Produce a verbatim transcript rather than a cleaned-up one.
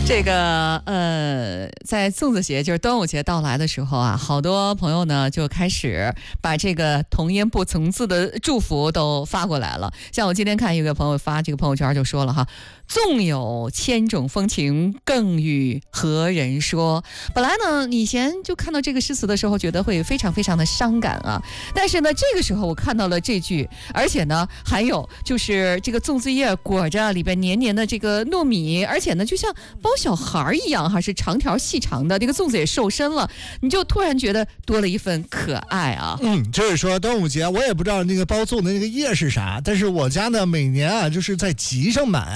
这个呃，在粽子节，就是端午节到来的时候啊，好多朋友呢就开始把这个童言不曾字的祝福都发过来了。像我今天看一个朋友发这个朋友圈就说了哈，纵有千种风情，更与何人说。本来呢，以前就看到这个诗词的时候，觉得会非常非常的伤感啊。但是呢，这个时候我看到了这句，而且呢，还有就是这个粽子叶裹着里边黏黏的这个糯米，而且呢，就像包小孩一样哈，是长条细长的，这个粽子也瘦身了，你就突然觉得多了一份可爱啊。 嗯，就是说端午节，我也不知道那个包粽的那个叶是啥，但是我家呢每年啊就是在集上买。